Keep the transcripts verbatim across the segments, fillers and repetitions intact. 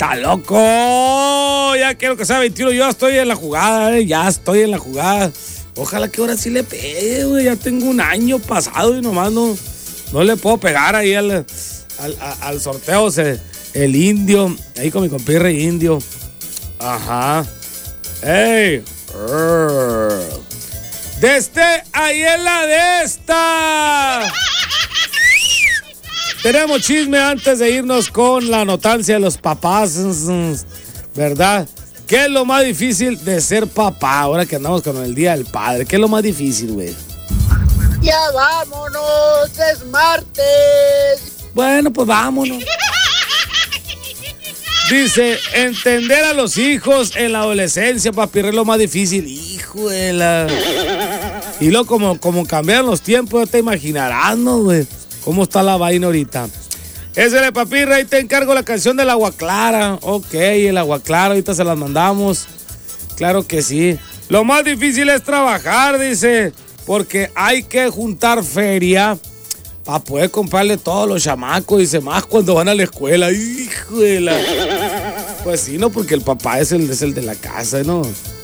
¡Está loco! Ya quiero que sea veintiuno. Yo ya estoy en la jugada, eh. Ya estoy en la jugada. Ojalá que ahora sí le pegue, güey. Ya tengo un año pasado y nomás no, no le puedo pegar ahí al, al, al sorteo. Se, el indio. Ahí con mi compirre indio. Ajá. ¡Ey! Desde ahí en la de esta. Tenemos chisme antes de irnos con la notancia de los papás, ¿verdad? ¿Qué es lo más difícil de ser papá ahora que andamos con el Día del Padre? ¿Qué es lo más difícil, güey? Ya vámonos, es martes. Bueno, pues vámonos. Dice, entender a los hijos en la adolescencia, papi, es lo más difícil. Hijo de la... Y luego como, como cambiaron los tiempos, ya te imaginarás, ¿no, güey? ¿Cómo está la vaina ahorita? Ese de papi, ahí te encargo la canción del Agua Clara. Ok, el Agua Clara, ahorita se las mandamos. Claro que sí. Lo más difícil es trabajar, dice, porque hay que juntar feria para poder comprarle todos los chamacos, dice, más cuando van a la escuela. Hijo de la... Pues sí, no, porque el papá es el, es el de la casa, ¿no?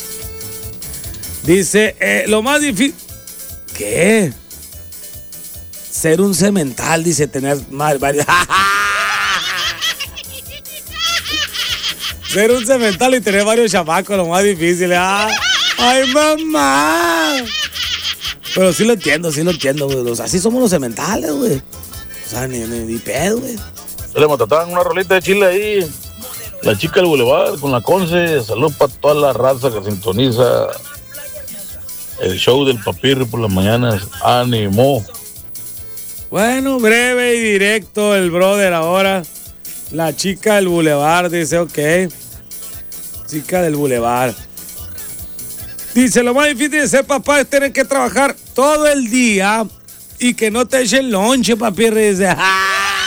Dice, eh, lo más difícil... ¿Qué? Ser un cemental, dice, tener más, varios... Ser un cemental y tener varios chamacos, lo más difícil. ¿Ah? ¡Ay, mamá! Pero sí lo entiendo, sí lo entiendo, güey. O sea, así somos los cementales, güey. O sea, ni, ni, ni pedo, güey. Se le mataban una rolita de chile ahí. La chica del Boulevard con la Conce. Salud para toda la raza que sintoniza el show del papirri por las mañanas. ¡Ánimo! Bueno, breve y directo el brother ahora. La chica del Boulevard dice, ok. Chica del Boulevard. Dice, lo más difícil de ser papá es tener que trabajar todo el día y que no te echen lonche, papi. Dice, ¡ah!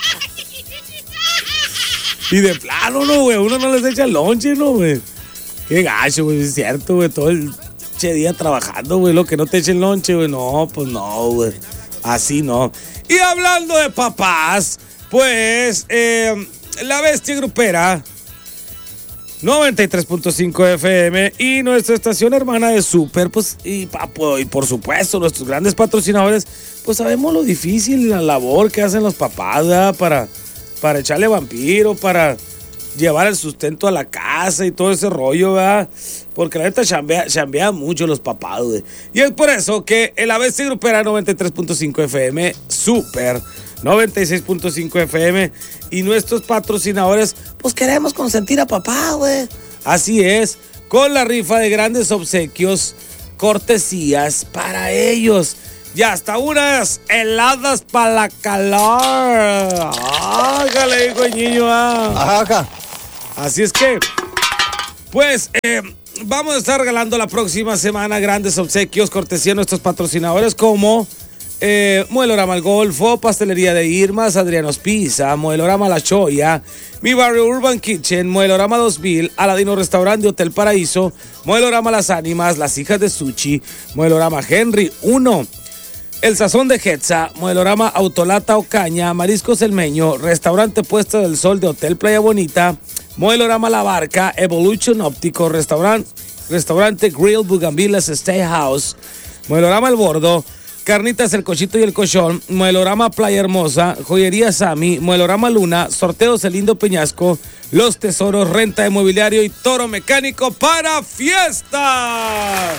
Y de plano, no, güey, uno no les echa lonche, no, güey. Qué gacho, güey, es cierto, güey, todo el che día trabajando, güey, lo que no te echen lonche, güey, no, pues no, güey, así no. Y hablando de papás, pues, eh, la bestia grupera... noventa y tres punto cinco F M y nuestra estación hermana de Super, pues, y, papo, y por supuesto, nuestros grandes patrocinadores, pues sabemos lo difícil, la labor que hacen los papás, ¿verdad? Para, para echarle vampiro, para llevar el sustento a la casa y todo ese rollo, ¿verdad? Porque la neta chambea, chambean mucho los papás, güey. Y es por eso que el A B C Grupera noventa y tres punto cinco F M, Super noventa y seis punto cinco F M y nuestros patrocinadores, pues queremos consentir a papá, güey. Así es, con la rifa de grandes obsequios, cortesías para ellos. Y hasta unas heladas para la calor. Ájale, hijo de niño. Ah. Ajá. Así es que, pues, eh, vamos a estar regalando la próxima semana grandes obsequios, cortesía de nuestros patrocinadores como... Eh, Modelorama El Golfo, Pastelería de Irmas, Adrianos Pizza, Modelorama La Choya, Mi Barrio Urban Kitchen, Modelorama dos mil, Aladino Restaurante, Hotel Paraíso, Modelorama Las Ánimas, Las Hijas de Sushi, Modelorama Henry uno, El Sazón de Jetza, Modelorama Autolata Ocaña, Mariscos El Meño, Restaurante Puesta del Sol de Hotel Playa Bonita, Modelorama La Barca, Evolution Óptico, Restaurante, Restaurante Grill Bugambilas Stay House, Modelorama El Bordo, Carnitas El Cochito y el Cochón, Modelorama Playa Hermosa, Joyería Sami, Modelorama Luna, Sorteos El Lindo Peñasco, Los Tesoros, Renta de Mobiliario y Toro Mecánico para fiesta.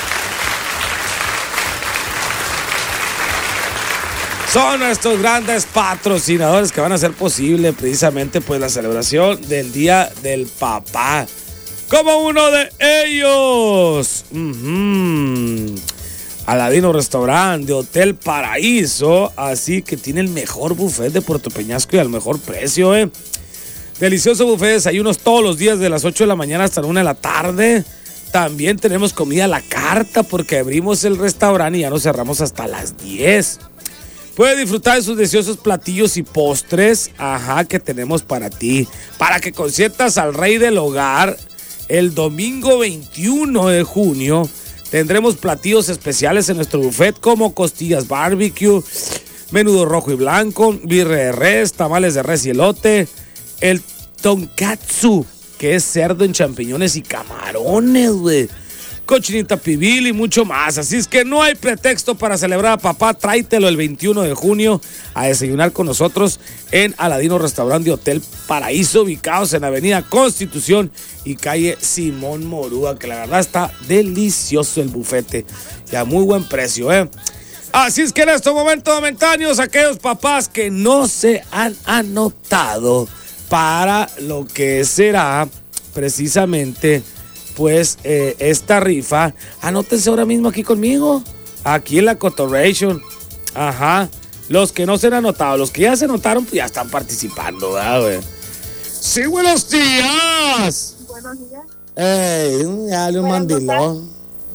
Son nuestros grandes patrocinadores que van a hacer posible precisamente pues la celebración del Día del Papá. Como uno de ellos. Uh-huh. Aladino Restaurante de Hotel Paraíso, así que tiene el mejor buffet de Puerto Peñasco y al mejor precio, eh. Delicioso buffet de desayunos todos los días de las ocho de la mañana hasta la una de la tarde. También tenemos comida a la carta porque abrimos el restaurante y ya nos cerramos hasta las diez. Puedes disfrutar de sus deliciosos platillos y postres, ajá, que tenemos para ti, para que consientas al rey del hogar. El domingo veintiuno de junio tendremos platillos especiales en nuestro buffet como costillas barbecue, menudo rojo y blanco, birria de res, tamales de res y elote, el tonkatsu, que es cerdo en champiñones y camarones, güey. Cochinita pibil y mucho más. Así es que no hay pretexto para celebrar a papá. Tráetelo el veintiuno de junio a desayunar con nosotros en Aladino Restaurante de Hotel Paraíso, ubicados en Avenida Constitución y calle Simón Morúa, que la verdad está delicioso el bufete y a muy buen precio, ¿eh? Así es que en estos momentos momentáneos, aquellos papás que no se han anotado para lo que será precisamente pues eh, esta rifa, anótense ahora mismo aquí conmigo, aquí en la Cotorration. Ajá, los que no se han anotado, los que ya se anotaron, pues ya están participando, ¿verdad, güey? Sí, buenos días. Buenos días. Ey, ya salió un mandilón.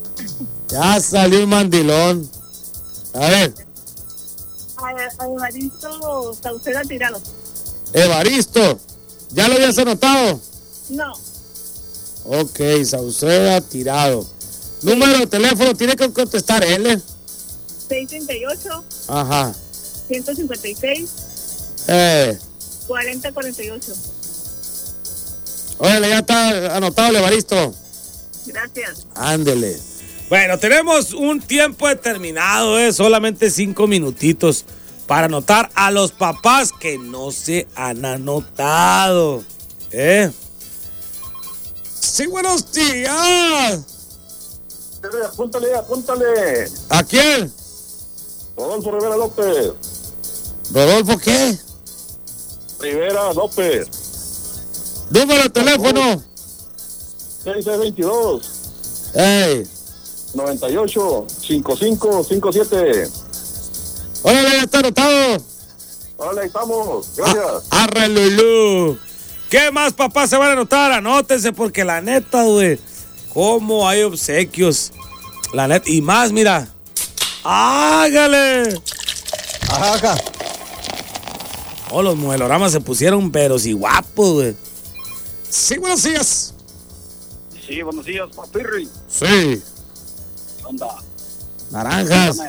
Ya salió un mandilón. A ver. A, a Evaristo Sauceda Tirado. Evaristo, ¿ya lo habías anotado? No. Ok, Sauceda Tirado. Número de teléfono, tiene que contestar él. seiscientos treinta y ocho. Ajá. ciento cincuenta y seis. Eh. cuarenta cuarenta y ocho. Órale, ya está anotado el Evaristo. Gracias. Ándele. Bueno, tenemos un tiempo determinado, ¿eh? Solamente cinco minutitos para anotar a los papás que no se han anotado. ¿Eh? Sí, buenos días. Apúntale, apúntale. ¿A quién? Rodolfo Rivera López. ¿Rodolfo qué? Rivera López. Número de teléfono. seis seis veintidós. Ey. noventa y ocho, cincuenta y cinco cincuenta y siete. Órale, ya está anotado. Órale, ahí estamos. Gracias. Arre, Lulú. ¿Qué más, papá, se van a anotar? Anótense, porque la neta, güey, cómo hay obsequios. La neta, y más, mira. ¡Hágale! Ajá. Oh, los mueloramas se pusieron pero sí guapos, güey. Sí, buenos días. Sí, buenos días, papirri. Sí. ¿Qué onda? Naranjas.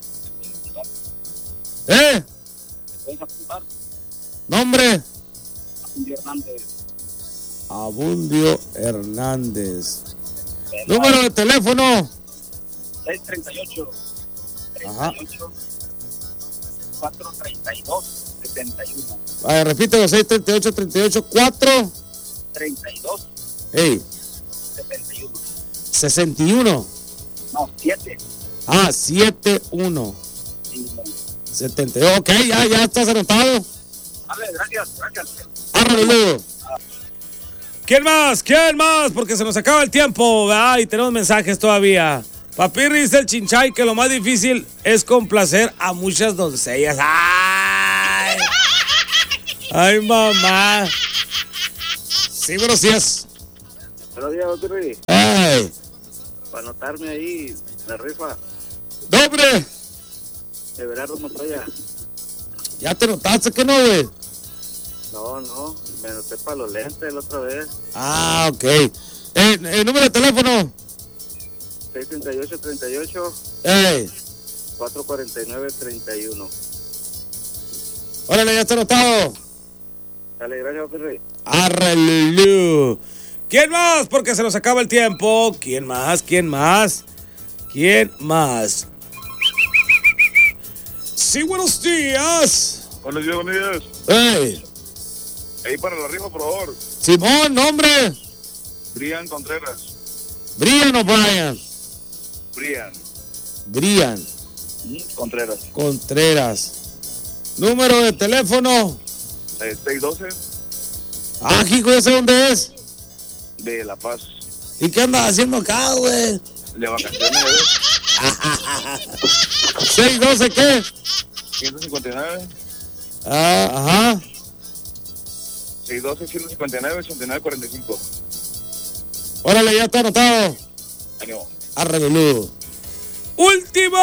¿Eh? ¿Puedes apuntar? Nombre. Abundio Hernández. Abundio Hernández. Número de teléfono. seis treinta y ocho. Ajá. cuatro treinta y dos, setenta y uno. A ver, repítelo, seis treinta y ocho, treinta y ocho, cuatro. treinta y dos, Ey, setenta y uno. sesenta y uno. No, siete. Ah, setenta y uno. setenta y dos. Ok, ya, ya estás anotado. Vale, gracias, gracias. Arre, Lulú. ¿Quién más? ¿Quién más? Porque se nos acaba el tiempo, ¿verdad? Y tenemos mensajes todavía. Papirri dice el Chinchay que lo más difícil es complacer a muchas doncellas. ¡Ay! ¡Ay, mamá! Sí, buenos días. Buenos días, Papirri. ¡Ay! Para anotarme ahí la rifa, ¡Nombre! Everardo Montoya. ¿Ya te notaste que no, güey? No, no, me anoté para los lentes la otra vez. Ah, ok. Eh, ¿El número de teléfono? seis treinta y ocho, treinta y ocho, ¡Ey! cuatro cuarenta y nueve, treinta y uno. Órale, ya está anotado. Dale, gracias, Papirri. Arre, Lulú. ¿Quién más? Porque se nos acaba el tiempo. ¿Quién más? ¿Quién más? ¿Quién más? Sí, buenos días. Buenos días, buenos días. ¡Ey! Ahí para la rifa, por favor. Simón, nombre. Brian Contreras. Brian o Brian. Brian. Brian Contreras. Contreras. Número de teléfono. Eh, seis doce Ah, hijo, ¿ese dónde es? de La Paz. ¿Y qué andas haciendo acá, güey? De vacaciones, ¿eh? ¿seis doce qué? ciento cincuenta y nueve. Ah, ajá. seis doce, ciento cincuenta y nueve, ochenta y nueve, cuarenta y cinco. Órale, ya está anotado. Ánimo. Arre, Lulú. ¡Último!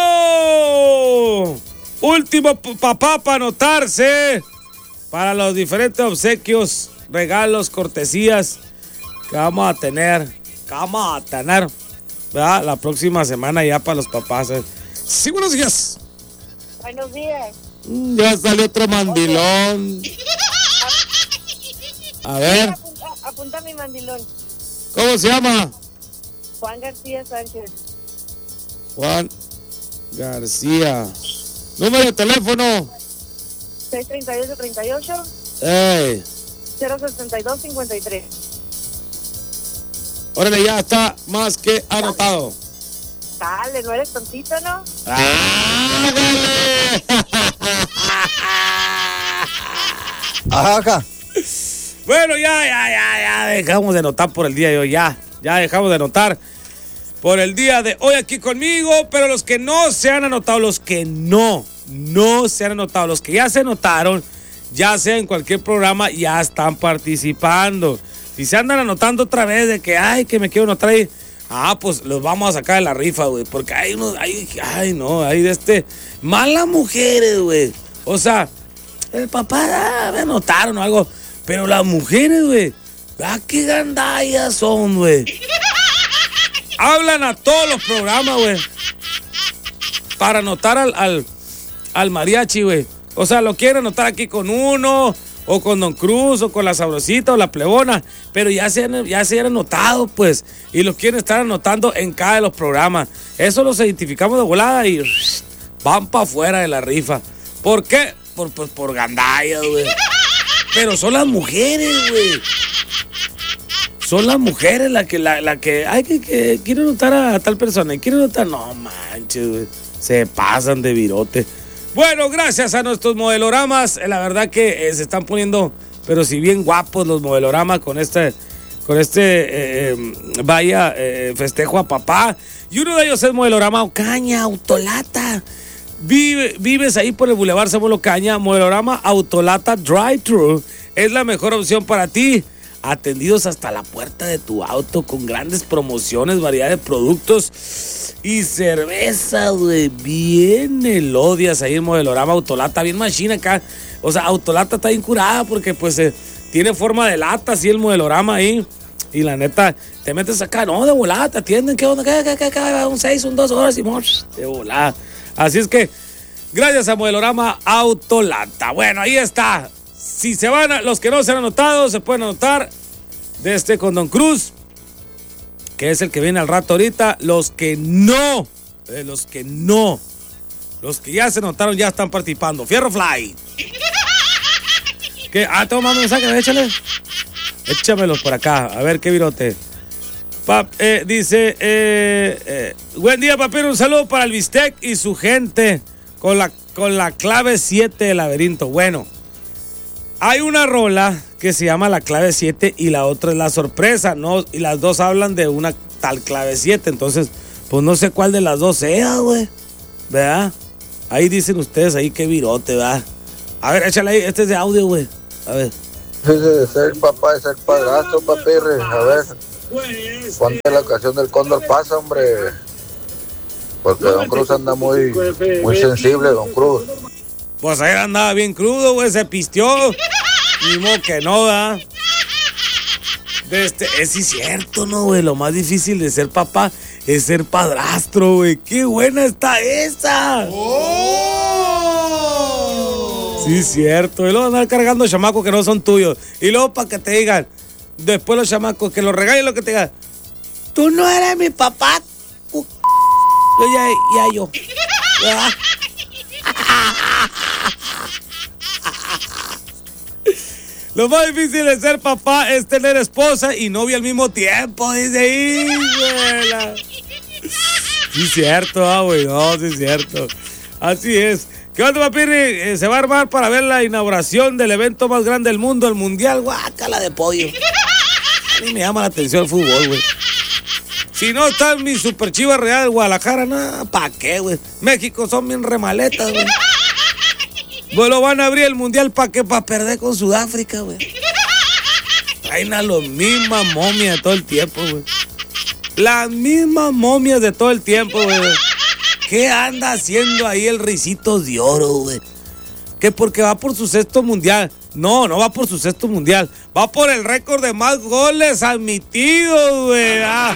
Último p- papá para anotarse para los diferentes obsequios, regalos, cortesías que vamos a tener, que vamos a tener, ¿verdad? La próxima semana ya para los papás. ¿eh? Sí, buenos días. Buenos días. Mm, Ya salió otro mandilón. A ver. Apunta, apunta mi mandilón. ¿Cómo se llama? Juan García Sánchez. Juan García. Número de teléfono. seis treinta y ocho treinta y ocho. Ey. cero sesenta y dos cincuenta y tres. Órale, ya está más que anotado. Dale, no eres tontito, ¿no? ¡Ándale! Ajá. Bueno, ya, ya, ya, ya dejamos de anotar por el día de hoy, ya, ya dejamos de anotar por el día de hoy aquí conmigo, pero los que no se han anotado, los que no, no se han anotado, los que ya se anotaron, ya sea en cualquier programa, ya están participando. Si se andan anotando otra vez de que, ay, que me quiero anotar ahí, ah, pues los vamos a sacar de la rifa, güey, porque hay unos, hay, ay, no, hay de este, malas mujeres, güey, o sea, el papá, ah, me anotaron o algo, pero las mujeres, güey, ah, qué gandallas son, güey. Hablan a todos los programas, güey, para anotar al, al, al mariachi, güey. O sea, lo quieren anotar aquí con uno, o con Don Cruz, o con la Sabrosita, o la Plebona, pero ya se han, ya se han anotado, pues, y los quieren estar anotando en cada de los programas. Eso los identificamos de volada y van para afuera de la rifa. ¿Por qué? Por, pues, por gandallas, güey. Pero son las mujeres, güey. Son las mujeres las que, la, la que, ay, que, que quiero anotar a, a tal persona, quiero anotar, no manches, güey, se pasan de virote. Bueno, gracias a nuestros modeloramas, la verdad que eh, se están poniendo, pero si bien guapos los modeloramas con este, con este, eh, vaya, eh, festejo a papá. Y uno de ellos es Modelorama Ocaña, Autolata. Vive, vives ahí por el Boulevard Samuel Ocaña, Modelorama Autolata Drive-Thru es la mejor opción para ti. Atendidos hasta la puerta de tu auto con grandes promociones, variedad de productos y cerveza, güey. Bien elodias ahí en Modelorama Autolata, bien machina acá. O sea, Autolata está bien curada porque pues eh, tiene forma de lata así el Modelorama ahí. Y la neta, te metes acá, no, de volada, te atienden, ¿qué onda? ¿Qué, qué, qué, qué? Un seis, un dos horas y moch, de volada. Así es que, gracias a Modelorama Autolata. Bueno, ahí está. Si se van, a, los que no se han anotado, se pueden anotar de este con Don Cruz, que es el que viene al rato ahorita. Los que no, eh, los que no, los que ya se anotaron ya están participando. Fierro Fly. ¿Qué? Ah, te voy a mandar un mensaje, échale. Échamelos por acá, a ver qué virote. Pap, eh, dice, eh, eh, buen día, papero, un saludo para el Bistec y su gente con la, con la clave siete del laberinto. Bueno, hay una rola que se llama la clave siete y la otra es la sorpresa, ¿no? Y las dos hablan de una tal clave siete, entonces, pues no sé cuál de las dos sea, güey, ¿verdad? Ahí dicen ustedes ahí qué virote, ¿verdad? A ver, échale ahí, este es de audio, güey, a ver. Ese de ser papá, de ser padrastro, papirre. A ver, ponte la ocasión del Cóndor pasa, hombre. Porque Don Cruz anda muy, muy sensible, Don Cruz. Pues ahí andaba bien crudo, güey, se pisteó. Ni modo que no, ¿verdad? De este, es sí cierto, ¿no, güey? Lo más difícil de ser papá es ser padrastro, güey. ¡Qué buena está esa! ¡Oh! Sí, cierto. Y luego andar cargando chamacos que no son tuyos. Y luego para que te digan, después los chamacos, que los regañen lo que te digan. Tú no eres mi papá. Yo ya, ya yo. ¿Verdad? Lo más difícil de ser papá es tener esposa y novia al mismo tiempo, dice ahí, güey. Sí, es cierto, ah, güey, no, sí es cierto. Así es. ¿Qué onda, papirri? Eh, se va a armar para ver la inauguración del evento más grande del mundo, el Mundial, guácala de pollo. A mí me llama la atención el fútbol, güey. Si no están mis super Chivas Real Guadalajara, nada, ¿pa' qué, güey? México son bien remaletas, güey. Pues lo van a abrir el Mundial, ¿para qué? Para perder con Sudáfrica, güey. Traen a las mismas momias de todo el tiempo, güey. Las mismas momias de todo el tiempo, güey. ¿Qué anda haciendo ahí el Risito de Oro, güey? Que porque va por su sexto mundial. No, no va por su sexto mundial. Va por el récord de más goles admitidos, güey. Ah.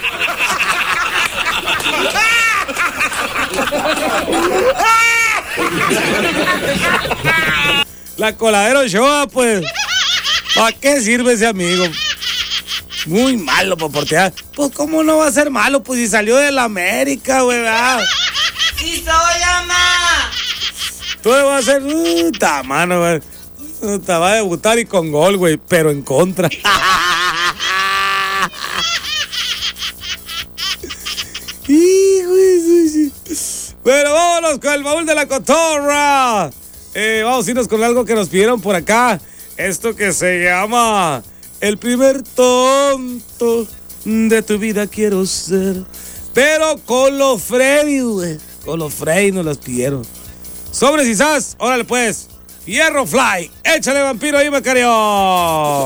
La Coladero Show, pues. ¿Para qué sirve ese amigo? Muy malo para portear. Pues, ¿cómo no va a ser malo? Pues si salió de la América, güey, ¿verdad? ¡Sí soy, mamá! Tú vas a ser... Puta, mano, güey. Te va a debutar y con gol, güey, pero en contra. Bueno, vámonos con el baúl de la cotorra. Eh, vamos a irnos con algo que nos pidieron por acá. Esto que se llama El primer tonto de tu vida quiero ser. Pero con los Freddy, güey. Con los Freddy nos las pidieron. Sobres y sas, órale pues. Fierro Fly. Échale, vampiro ahí, Macario.